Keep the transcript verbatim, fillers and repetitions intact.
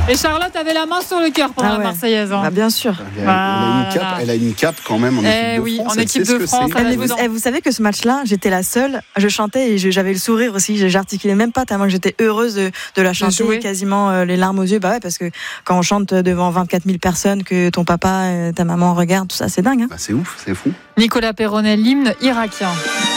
Et Charlotte avait la main sur le cœur pendant ah ouais. la Marseillaise. Hein. Bah, bien sûr. Elle a, voilà. elle, a une cape, elle a une cape quand même en eh équipe de oui, France. En équipe de France elle, vous, vous savez que ce match-là, j'étais la seule. Je chantais et je, j'avais le sourire aussi. J'articulais même pas tellement que j'étais heureuse de, de la chanter, quasiment euh, les larmes aux yeux. Bah ouais, parce que quand on chante devant vingt-quatre mille personnes, que ton papa, ta maman regardent, tout ça, c'est dingue. Hein. Bah, c'est ouf, c'est fou. Nicolas Peyronnet, l'hymne irakien.